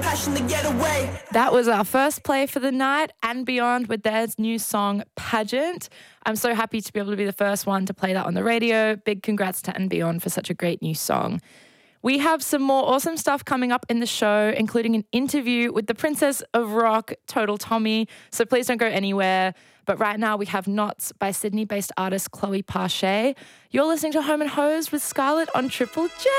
passion to get away. That was our first play for the night, and Beyond with their new song, Pageant. I'm so happy to be able to be the first one to play that on the radio. Big congrats to And Beyond for such a great new song. We have some more awesome stuff coming up in the show, including an interview with the Princess of Rock, Total Tommy. So please don't go anywhere. But right now we have Knots by Sydney-based artist Chloe Parche. You're listening to Home and Hose with Scarlett on Triple J.